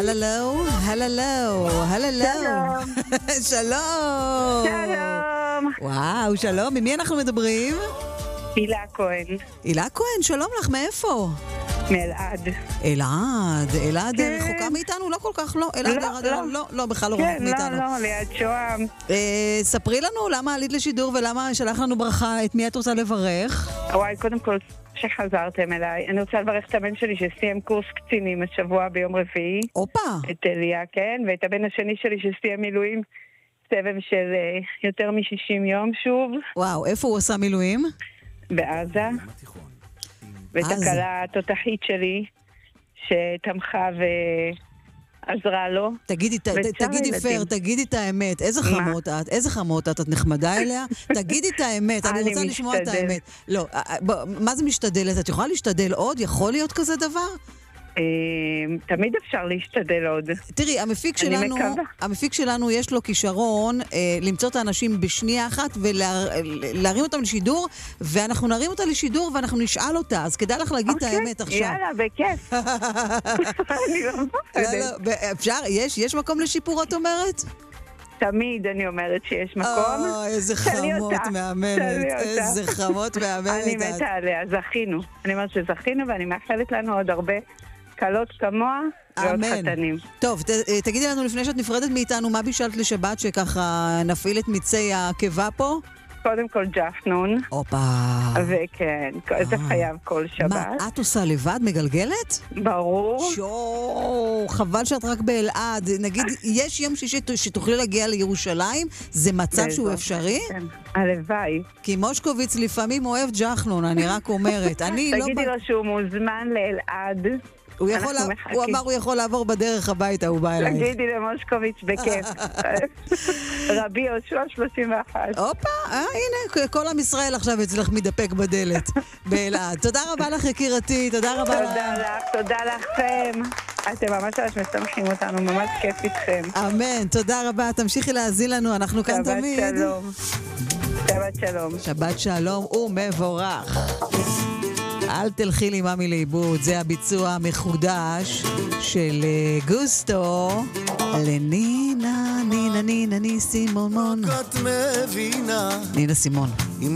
הללו, הללו, הללו. שלום. שלום. וואו, שלום. ממי אנחנו מדברים? הילה כהן. הילה כהן, שלום לך, מאיפה? מאלעד. אלעד כן. רחוקה מאיתנו? לא כל כך, לא. אלעד לא, ירד לא. אליו, לא, בכלל לא כן, רחוק מאיתנו. לא, ליד שוהם. ספרי לנו למה עלית לשידור ולמה שלח לנו ברכה, את מי את רוצה לברך? וואי, קודם כל שחזרתם אליי. אני רוצה לברך את הבן שלי שסיים קורס קצינים השבוע ביום רביעי. אופה. את אליה, כן? ואת הבן השני שלי שסיים מילואים סבב של יותר מ-60 יום שוב. וואו, איפה הוא עשה מילואים? בעזה. ואת הכלה התותחית שלי שתמכה ועזרה לו. תגידי פייר, תגידי את האמת, איזה חמות את נחמדה אליה? תגידי את האמת, אני רוצה לשמוע את האמת. לא, מה זה משתדלת? את יכולה להשתדל עוד? יכול להיות כזה דבר? תמיד אפשר להשתדל עוד. תראי, המפיק שלנו יש לו כישרון למצוא את האנשים בשנייה אחת ולהרים אותם לשידור, ואנחנו נרים אותה לשידור ואנחנו נשאל אותה, אז כדאי לך להגיד את האמת עכשיו. יאללה, בכיף. אני לא מפחדת. אפשר? יש מקום לשיפור, את אומרת? תמיד אני אומרת שיש מקום. איזה חמות מאמנת, איזה חמות מאמנת. אני מתה עליה, זכינו. אני אומרת שזכינו ואני מאחלת לנו עוד הרבה קלות כמוה ועוד חתנים. טוב, תגידי לנו לפני שאת נפרדת מאיתנו, מה בישלת לשבת שככה נפעיל את מיצי הקיבה פה? קודם כל ג'פנון. אופה. וכן, זה חייב כל שבת. מה, את עושה לבד? מגלגלת? ברור. חבל שאת רק באלעד. נגיד, יש יום שישי שתוכלי להגיע לירושלים? זה מצב שהוא אפשרי? כן, הלוואי. כי מושקוביץ לפעמים אוהב ג'חנון, אני רק אומרת. תגידי לו שהוא מוזמן לאלעד. הוא אמר הוא יכול לעבור בדרך הביתה, הוא בא אליי. תגידי למושקוביץ בכיף. רבי יהושע 31. הופה, הנה, כל עם ישראל עכשיו אצלך מתדפק בדלת באלעד. תודה רבה לך יקירתי, תודה רבה לך. תודה לכם. אתם ממש משמחים אותנו, ממש כיף איתכם. אמן, תודה רבה, תמשיכי להזין לנו, אנחנו כאן תמיד. שבת שלום. שבת שלום. שבת שלום ומבורך. אל תלכי לי ממי לאיבוד, זה הביצוע המחודש של גוסטו לנינה, נינה סימון. נינה סימון.